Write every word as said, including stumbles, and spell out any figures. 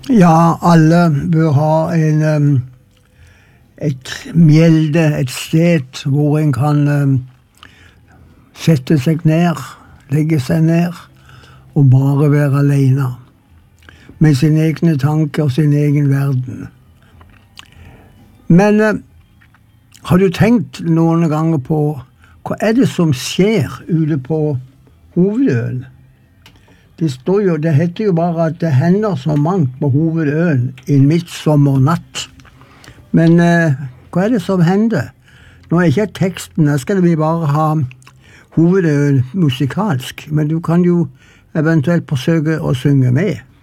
Ja, alle bør ha en, um, et mjelde, et sted hvor en kan um, sette seg ned, legge seg ned og bare være alene med sine egne tanker og sin egen verden. Men uh, har du tenkt noen ganger på hva er det som skjer ute på Hovedøen? Det står jo, det heter jo bare at det hender så mangt på Hovedøen i midtsommernatt. Men eh, hva er det som hender? Nå er ikke teksten, da skal vi bare ha Hovedøen musikalsk, men du kan jo eventuelt forsøke å synge med.